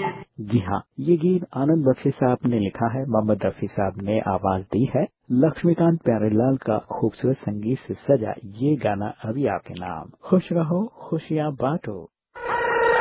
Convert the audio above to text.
जी हाँ, ये गीत आनंद बख्शी साहब ने लिखा है, मोहम्मद रफी साहब ने आवाज दी है। लक्ष्मीकांत प्यारेलाल का खूबसूरत संगीत से सजा ये गाना अभी आपके नाम। खुश रहो खुशियाँ बांटो।